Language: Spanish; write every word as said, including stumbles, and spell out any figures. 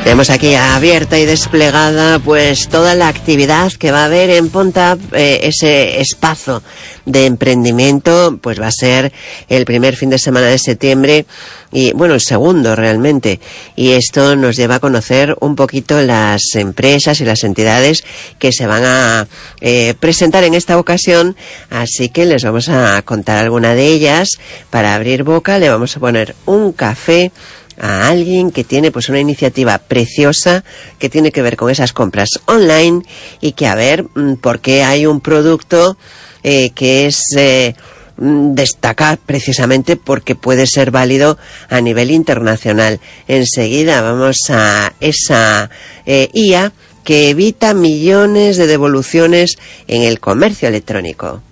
Tenemos aquí abierta y desplegada pues toda la actividad que va a haber en Ponta. Eh, ese espacio de emprendimiento pues va a ser el primer fin de semana de septiembre y bueno, el segundo realmente, y esto nos lleva a conocer un poquito las empresas y las entidades que se van a eh, presentar en esta ocasión, así que les vamos a contar alguna de ellas. Para abrir boca le vamos a poner un café a alguien que tiene pues una iniciativa preciosa que tiene que ver con esas compras online y que a ver por qué hay un producto eh, que es eh, destacar precisamente porque puede ser válido a nivel internacional. Enseguida vamos a esa eh, I A que evita millones de devoluciones en el comercio electrónico.